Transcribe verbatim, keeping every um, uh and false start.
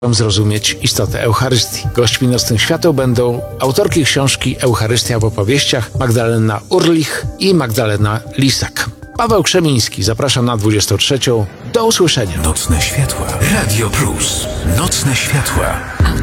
zrozumieć istotę Eucharystii. Gośćmi Nocnych Świateł będą autorki książki Eucharystia w opowieściach Magdalena Urlich i Magdalena Lisak. Paweł Krzemiński, zapraszam na dwudziestą trzecią. Do usłyszenia. Nocne Światła. Radio Plus. Nocne Światła.